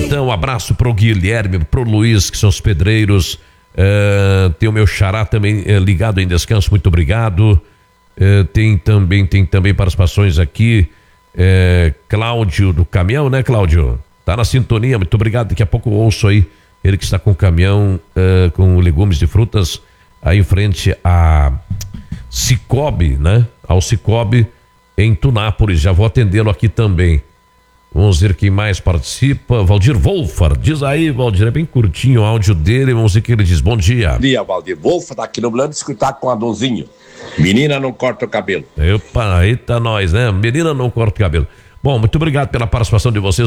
Então, um abraço pro Guilherme, pro Luiz, que são os pedreiros. Tem o meu xará também ligado em descanso, muito obrigado. Tem também participações aqui. Cláudio do caminhão, né, Cláudio? Tá na sintonia, muito obrigado. Daqui a pouco eu ouço aí ele que está com o caminhão com legumes e frutas aí em frente a Cicobi, né? Ao Cicobi em Tunápolis. Já vou atendê-lo aqui também. Vamos ver quem mais participa. Valdir Wolfar, diz aí, Valdir, é bem curtinho o áudio dele, vamos ver o que ele diz. Bom dia. Bom dia, Valdir Wolfar, daqui no Blando, escutar com Adãozinho. Menina não corta o cabelo. Epa, eita nós, né? Menina não corta o cabelo. Bom, muito obrigado pela participação de vocês.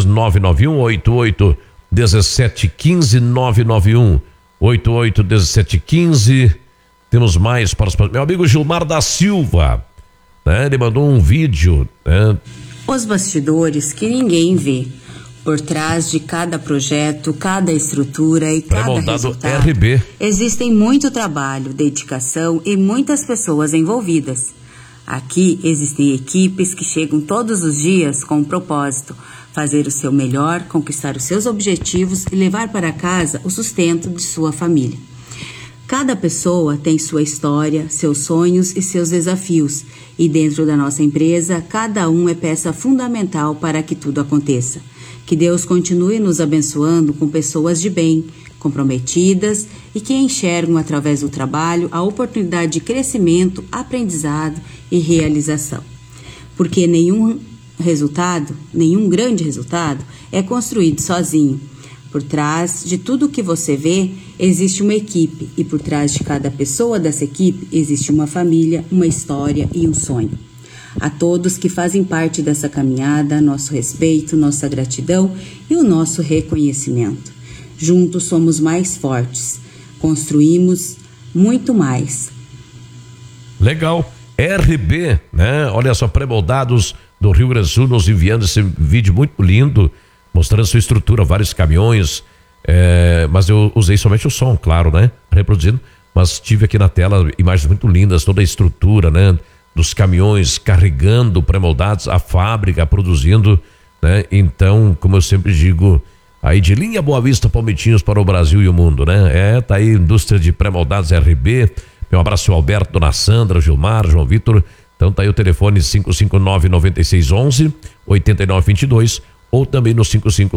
991-88-1715, 991-88-1715. Temos mais participação. Meu amigo Gilmar da Silva, né? Ele mandou um vídeo, né? Os bastidores que ninguém vê. Por trás de cada projeto, cada estrutura e cada resultado, RB. Existem muito trabalho, dedicação e muitas pessoas envolvidas. Aqui existem equipes que chegam todos os dias com um propósito: fazer o seu melhor, conquistar os seus objetivos e levar para casa o sustento de sua família. Cada pessoa tem sua história, seus sonhos e seus desafios, e dentro da nossa empresa, cada um é peça fundamental para que tudo aconteça. Que Deus continue nos abençoando com pessoas de bem, comprometidas e que enxergam através do trabalho a oportunidade de crescimento, aprendizado e realização. Porque nenhum grande resultado é construído sozinho. Por trás de tudo que você vê, existe uma equipe, e por trás de cada pessoa dessa equipe existe uma família, uma história e um sonho. A todos que fazem parte dessa caminhada, nosso respeito, nossa gratidão e o nosso reconhecimento. Juntos somos mais fortes, construímos muito mais. Legal, RB, né? Olha só, pré-moldados do Rio Grande do Sul nos enviando esse vídeo muito lindo, mostrando sua estrutura, vários caminhões, mas eu usei somente o som, claro, né? Reproduzindo, mas tive aqui na tela imagens muito lindas, toda a estrutura, né? Dos caminhões carregando pré-moldados, a fábrica produzindo, né? Então, como eu sempre digo, aí de linha Boa Vista Palmitinhos para o Brasil e o mundo, né? Tá aí, indústria de pré-moldados RB. Meu abraço ao Alberto, Dona Sandra, Gilmar, João Vitor. Então tá aí o telefone 559-9611-8922 ou também no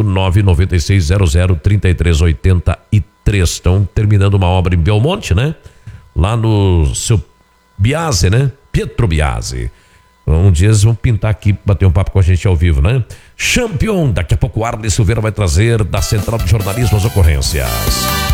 559-9600-3383. Estão terminando uma obra em Belmonte, né? Lá no seu Biase, né? Pietro Biase. Um dia eles vão pintar aqui, bater um papo com a gente ao vivo, né? Champion, daqui a pouco o Arley Silveira vai trazer da Central de Jornalismo as ocorrências.